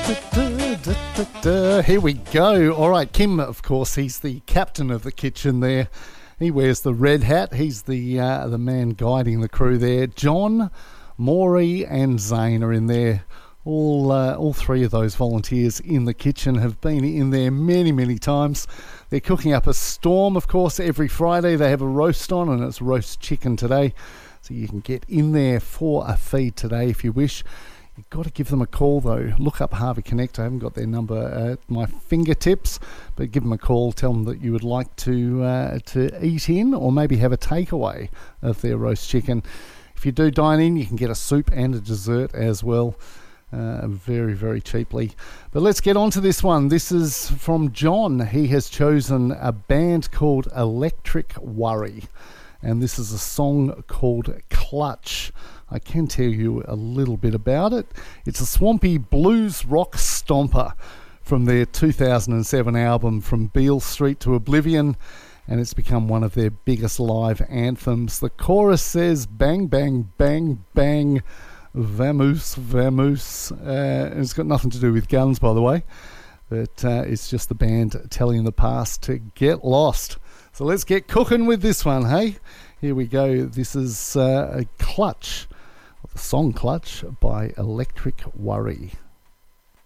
Here we go. All right, Kim, of course, he's the captain of the kitchen there. He wears the red hat. He's the man guiding the crew there. John, Maury and Zane are in there. All three of those volunteers in the kitchen have been in there many, many times. They're cooking up a storm, of course, every Friday. They have a roast on, and it's roast chicken today. So you can get in there for a feed today if you wish. You've got to give them a call, though. Look up Harvey Connect. I haven't got their number at my fingertips, but give them a call. Tell them that you would like to eat in or maybe have a takeaway of their roast chicken. If you do dine in, you can get a soup and a dessert as well, very, very cheaply. But let's get on to this one. This is from John. He has chosen a band called Electric Worry, and this is a song called Clutch. I can tell you a little bit about it. It's a swampy blues rock stomper from their 2007 album From Beale Street to Oblivion, and it's become one of their biggest live anthems. The chorus says, bang, bang, bang, bang, vamoose, vamoose. It's got nothing to do with guns, by the way, but it's just the band telling the past to get lost. So let's get cooking with this one, hey? Here we go. This is a Clutch, the song Clutch by Electric Worry.